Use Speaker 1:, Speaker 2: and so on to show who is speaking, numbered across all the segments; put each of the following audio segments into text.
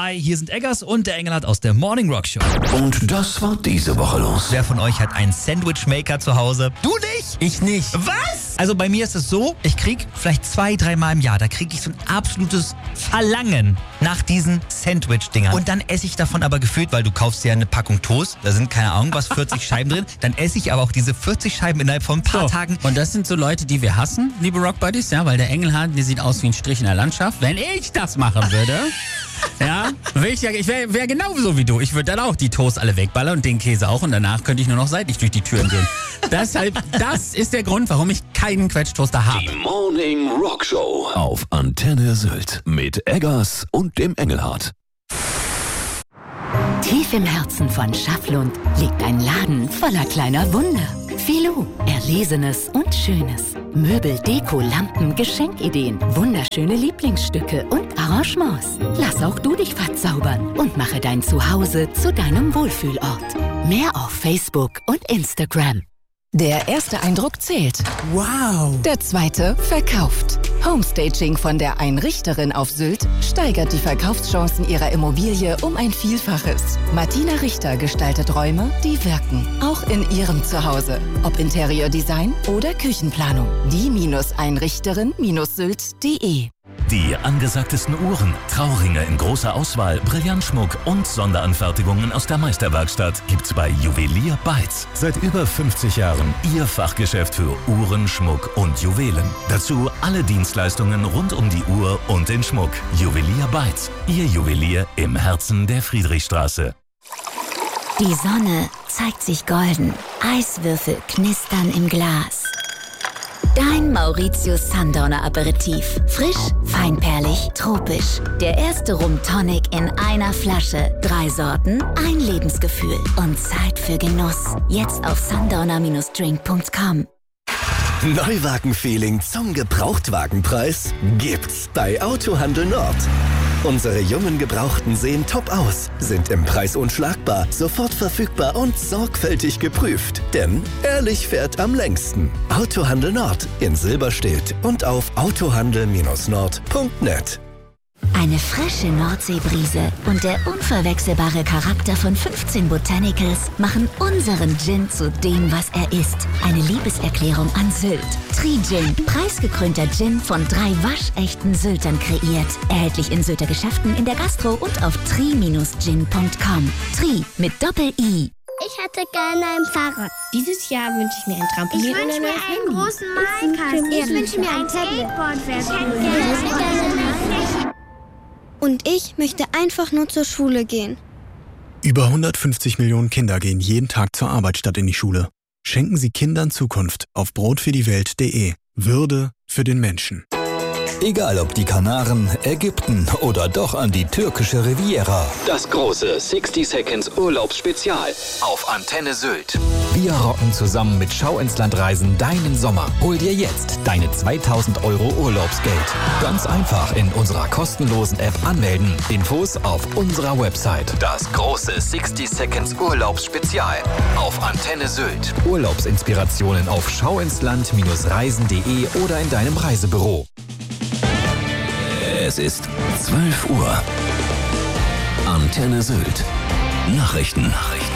Speaker 1: Hi, hier sind Eggers und der Engelhardt aus der Morning Rock Show.
Speaker 2: Und das war diese Woche los.
Speaker 1: Wer von euch hat einen Sandwich-Maker zu Hause? Du nicht?
Speaker 3: Ich nicht.
Speaker 1: Was? Also bei mir ist es so, ich krieg vielleicht 2-3 Mal im Jahr, da kriege ich so ein absolutes Verlangen nach diesen Sandwich-Dingern. Und dann esse ich davon aber gefühlt, weil du kaufst ja eine Packung Toast, da sind keine Ahnung was, 40 Scheiben drin, dann esse ich aber auch diese 40 Scheiben innerhalb von ein paar Tagen.
Speaker 3: Und das sind so Leute, die wir hassen, liebe Rock Buddies, ja, weil der Engelhardt, der sieht aus wie ein Strich in der Landschaft. Wenn ich das machen würde, ja, ich wäre genauso wie du. Ich würde dann auch die Toast alle wegballern und den Käse auch und danach könnte ich nur noch seitlich durch die Türen gehen. Deshalb, das ist der Grund, warum ich keinen Quetschtoaster habe.
Speaker 2: Die Morning Rock Show auf Antenne Sylt mit Eggers und dem Engelhardt.
Speaker 4: Tief im Herzen von Schafflund liegt ein Laden voller kleiner Wunder. Filou, Erlesenes und Schönes. Möbel, Deko, Lampen, Geschenkideen, wunderschöne Lieblingsstücke und Arrangements. Lass auch du dich verzaubern und mache dein Zuhause zu deinem Wohlfühlort. Mehr auf Facebook und Instagram. Der erste Eindruck zählt.
Speaker 3: Wow.
Speaker 4: Der zweite verkauft. Homestaging von der Einrichterin auf Sylt steigert die Verkaufschancen ihrer Immobilie um ein Vielfaches. Martina Richter gestaltet Räume, die wirken. Auch in ihrem Zuhause. Ob Interiordesign oder Küchenplanung. Die-Einrichterin-sylt.de.
Speaker 5: Die angesagtesten Uhren, Trauringe in großer Auswahl, Brillantschmuck und Sonderanfertigungen aus der Meisterwerkstatt gibt's bei Juwelier Beitz. Seit über 50 Jahren Ihr Fachgeschäft für Uhren, Schmuck und Juwelen. Dazu alle Dienstleistungen rund um die Uhr und den Schmuck. Juwelier Beitz, Ihr Juwelier im Herzen der Friedrichstraße.
Speaker 6: Die Sonne zeigt sich golden. Eiswürfel knistern im Glas. Dein Mauritius Sundowner Aperitif. Frisch, feinperlig, tropisch. Der erste Rum Tonic in einer Flasche. 3 Sorten, ein Lebensgefühl und Zeit für Genuss. Jetzt auf sundowner-drink.com.
Speaker 7: Neuwagen-Feeling zum Gebrauchtwagenpreis gibt's bei Autohandel Nord. Unsere jungen Gebrauchten sehen top aus, sind im Preis unschlagbar, sofort verfügbar und sorgfältig geprüft. Denn ehrlich fährt am längsten. Autohandel Nord in Silberstedt und auf autohandel-nord.net.
Speaker 6: Eine frische Nordseebrise und der unverwechselbare Charakter von 15 Botanicals machen unseren Gin zu dem, was er ist. Eine Liebeserklärung an Sylt. Tri-Gin, preisgekrönter Gin von 3 waschechten Syltern kreiert. Erhältlich in Sylter Geschäften, in der Gastro und auf tri-gin.com. Tri mit Doppel-I.
Speaker 8: Ich hätte gerne ein Fahrrad.
Speaker 9: Dieses Jahr wünsche ich mir ein Trampolin.
Speaker 8: Ich wünsche mir einen großen Malkasten. Ich wünsche mir ein Skateboard. Und ich möchte einfach nur zur Schule gehen.
Speaker 10: Über 150 Millionen Kinder gehen jeden Tag zur Arbeit statt in die Schule. Schenken Sie Kindern Zukunft auf brotfürdiewelt.de. Würde für den Menschen.
Speaker 11: Egal ob die Kanaren, Ägypten oder doch an die türkische Riviera.
Speaker 2: Das große 60 Seconds Urlaubsspezial auf Antenne Sylt.
Speaker 11: Wir rocken zusammen mit Schau ins Land Reisen deinen Sommer. Hol dir jetzt deine 2.000 € Urlaubsgeld. Ganz einfach in unserer kostenlosen App anmelden. Infos auf unserer Website.
Speaker 2: Das große 60 Seconds Urlaubsspezial auf Antenne Sylt.
Speaker 11: Urlaubsinspirationen auf schauinsland-reisen.de oder in deinem Reisebüro.
Speaker 2: Es ist 12 Uhr. Antenne Sylt. Nachrichten.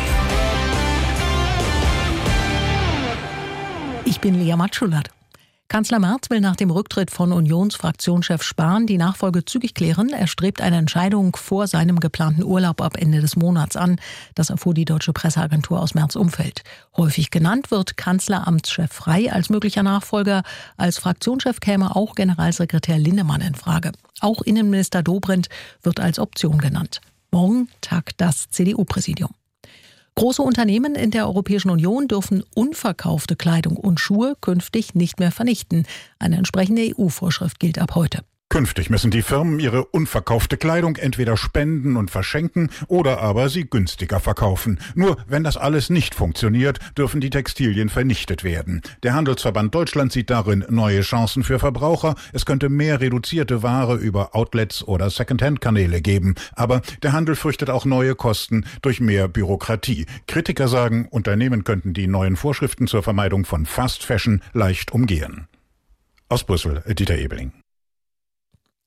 Speaker 12: Ich bin Lea Matschulert. Kanzler Merz will nach dem Rücktritt von Unionsfraktionschef Spahn die Nachfolge zügig klären. Er strebt eine Entscheidung vor seinem geplanten Urlaub ab Ende des Monats an. Das erfuhr die deutsche Presseagentur aus Merz' Umfeld. Häufig genannt wird Kanzleramtschef Frey als möglicher Nachfolger. Als Fraktionschef käme auch Generalsekretär Linnemann in Frage. Auch Innenminister Dobrindt wird als Option genannt. Morgen tagt das CDU-Präsidium. Große Unternehmen in der Europäischen Union dürfen unverkaufte Kleidung und Schuhe künftig nicht mehr vernichten. Eine entsprechende EU-Vorschrift gilt ab heute.
Speaker 13: Künftig müssen die Firmen ihre unverkaufte Kleidung entweder spenden und verschenken oder aber sie günstiger verkaufen. Nur wenn das alles nicht funktioniert, dürfen die Textilien vernichtet werden. Der Handelsverband Deutschland sieht darin neue Chancen für Verbraucher. Es könnte mehr reduzierte Ware über Outlets oder Secondhand-Kanäle geben. Aber der Handel fürchtet auch neue Kosten durch mehr Bürokratie. Kritiker sagen, Unternehmen könnten die neuen Vorschriften zur Vermeidung von Fast Fashion leicht umgehen. Aus Brüssel, Dieter Ebeling.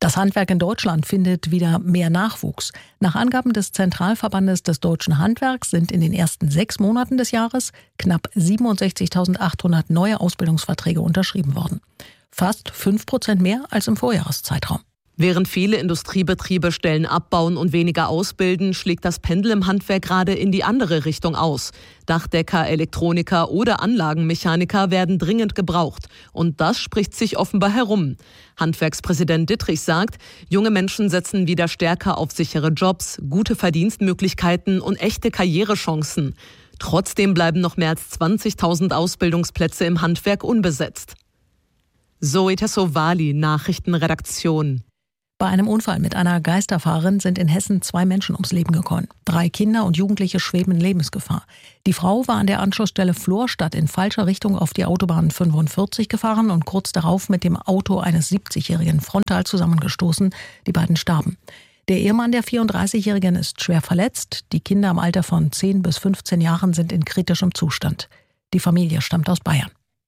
Speaker 12: Das Handwerk in Deutschland findet wieder mehr Nachwuchs. Nach Angaben des Zentralverbandes des Deutschen Handwerks sind in den ersten 6 Monaten des Jahres knapp 67.800 neue Ausbildungsverträge unterschrieben worden. Fast 5% mehr als im Vorjahreszeitraum.
Speaker 14: Während viele Industriebetriebe Stellen abbauen und weniger ausbilden, schlägt das Pendel im Handwerk gerade in die andere Richtung aus. Dachdecker, Elektroniker oder Anlagenmechaniker werden dringend gebraucht. Und das spricht sich offenbar herum. Handwerkspräsident Dittrich sagt, junge Menschen setzen wieder stärker auf sichere Jobs, gute Verdienstmöglichkeiten und echte Karrierechancen. Trotzdem bleiben noch mehr als 20.000 Ausbildungsplätze im Handwerk unbesetzt. Zoe Tassovali, Nachrichtenredaktion.
Speaker 12: Bei einem Unfall mit einer Geisterfahrerin sind in Hessen 2 Menschen ums Leben gekommen. 3 Kinder und Jugendliche schweben in Lebensgefahr. Die Frau war an der Anschlussstelle Florstadt in falscher Richtung auf die Autobahn 45 gefahren und kurz darauf mit dem Auto eines 70-Jährigen frontal zusammengestoßen. Die beiden starben. Der Ehemann der 34-Jährigen ist schwer verletzt. Die Kinder im Alter von 10 bis 15 Jahren sind in kritischem Zustand. Die Familie stammt aus Bayern.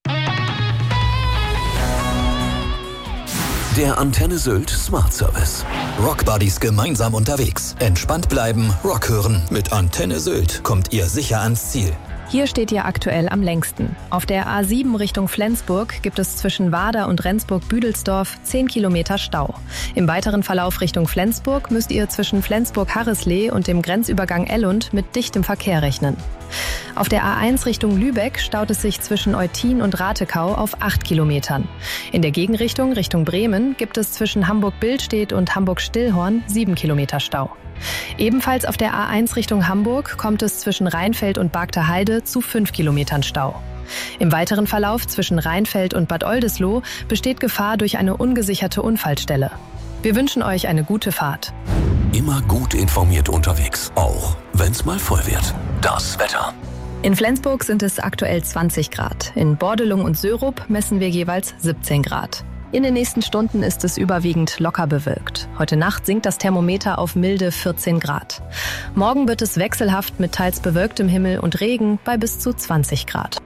Speaker 2: Der Antenne Sylt Smart Service.
Speaker 11: Rock Buddies gemeinsam unterwegs. Entspannt bleiben, Rock hören. Mit Antenne Sylt kommt ihr sicher ans Ziel.
Speaker 15: Hier steht ihr aktuell am längsten. Auf der A7 Richtung Flensburg gibt es zwischen Wader und Rendsburg-Büdelsdorf 10 Kilometer Stau. Im weiteren Verlauf Richtung Flensburg müsst ihr zwischen Flensburg-Harrisleh und dem Grenzübergang Ellund mit dichtem Verkehr rechnen. Auf der A1 Richtung Lübeck staut es sich zwischen Eutin und Ratekau auf 8 Kilometern. In der Gegenrichtung Richtung Bremen gibt es zwischen Hamburg-Billstedt und Hamburg-Stillhorn 7 Kilometer Stau. Ebenfalls auf der A1 Richtung Hamburg kommt es zwischen Rheinfeld und Bagter Heide zu 5 Kilometern Stau. Im weiteren Verlauf zwischen Rheinfeld und Bad Oldesloe besteht Gefahr durch eine ungesicherte Unfallstelle. Wir wünschen euch eine gute Fahrt.
Speaker 2: Immer gut informiert unterwegs, auch wenn's mal voll wird. Das Wetter.
Speaker 15: In Flensburg sind es aktuell 20 Grad. In Bordelung und Sörup messen wir jeweils 17 Grad. In den nächsten Stunden ist es überwiegend locker bewölkt. Heute Nacht sinkt das Thermometer auf milde 14 Grad. Morgen wird es wechselhaft mit teils bewölktem Himmel und Regen bei bis zu 20 Grad.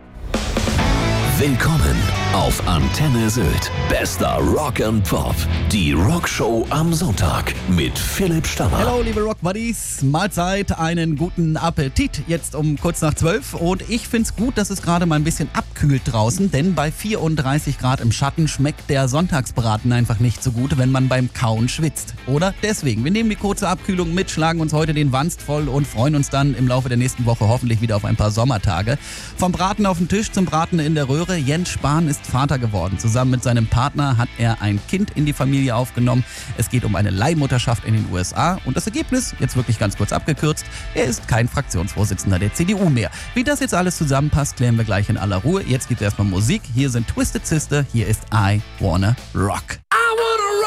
Speaker 2: Willkommen auf Antenne Sylt. Bester Rock and Pop. Die Rockshow am Sonntag mit Philipp Stammer.
Speaker 16: Hallo liebe Rock Buddies, Mahlzeit, einen guten Appetit. Jetzt um kurz nach 12 und ich find's gut, dass es gerade mal ein bisschen abkühlt draußen, denn bei 34 Grad im Schatten schmeckt der Sonntagsbraten einfach nicht so gut, wenn man beim Kauen schwitzt. Oder? Deswegen, wir nehmen die kurze Abkühlung mit, schlagen uns heute den Wanst voll und freuen uns dann im Laufe der nächsten Woche hoffentlich wieder auf ein paar Sommertage. Vom Braten auf den Tisch zum Braten in der Röhre. Jens Spahn ist Vater geworden. Zusammen mit seinem Partner hat er ein Kind in die Familie aufgenommen. Es geht um eine Leihmutterschaft in den USA. Und das Ergebnis, jetzt wirklich ganz kurz abgekürzt, er ist kein Fraktionsvorsitzender der CDU mehr. Wie das jetzt alles zusammenpasst, klären wir gleich in aller Ruhe. Jetzt gibt es erstmal Musik. Hier sind Twisted Sister, hier ist I Wanna Rock.